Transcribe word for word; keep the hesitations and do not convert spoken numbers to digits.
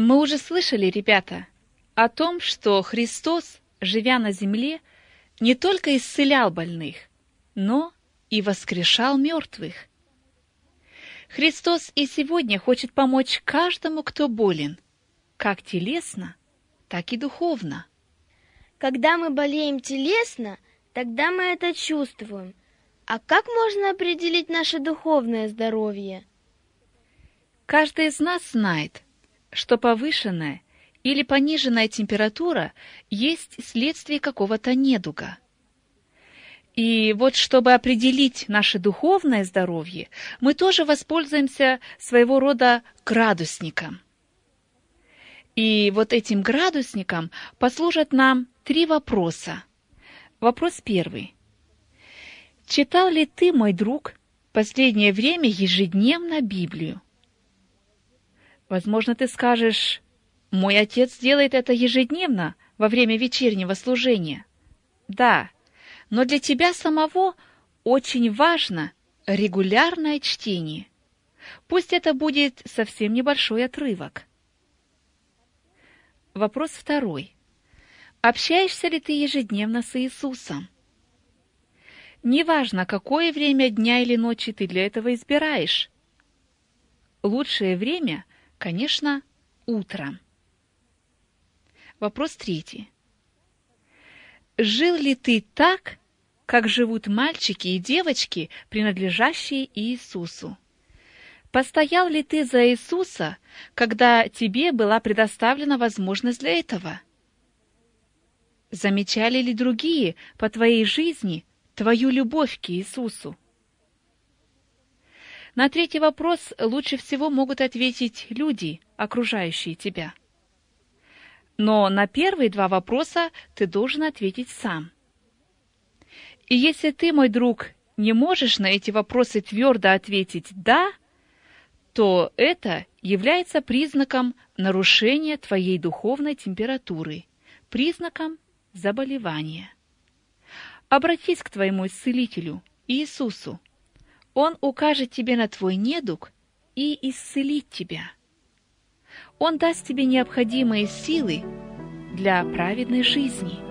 Мы уже слышали, ребята, о том, что Христос, живя на земле, не только исцелял больных, но и воскрешал мертвых. Христос и сегодня хочет помочь каждому, кто болен, как телесно, так и духовно. Когда мы болеем телесно, тогда мы это чувствуем. А как можно определить наше духовное здоровье? Каждый из нас знает, что повышенная или пониженная температура есть следствие какого-то недуга. И вот чтобы определить наше духовное здоровье, мы тоже воспользуемся своего рода градусником. И вот этим градусником послужат нам три вопроса. Вопрос первый. Читал ли ты, мой друг, в последнее время ежедневно Библию? Возможно, ты скажешь: мой отец делает это ежедневно во время вечернего служения. Да, но для тебя самого очень важно регулярное чтение. Пусть это будет совсем небольшой отрывок. Вопрос второй. Общаешься ли ты ежедневно с Иисусом? Неважно, какое время дня или ночи ты для этого избираешь. Лучшее время, конечно, утром. Вопрос третий. Жил ли ты так, как живут мальчики и девочки, принадлежащие Иисусу? Постоял ли ты за Иисуса, когда тебе была предоставлена возможность для этого? Замечали ли другие по твоей жизни твою любовь к Иисусу? На третий вопрос лучше всего могут ответить люди, окружающие тебя. Но на первые два вопроса ты должен ответить сам. И если ты, мой друг, не можешь на эти вопросы твердо ответить «да», то это является признаком нарушения твоей духовной температуры, признаком заболевания. Обратись к твоему исцелителю, Иисусу. Он укажет тебе на твой недуг и исцелит тебя. Он даст тебе необходимые силы для праведной жизни.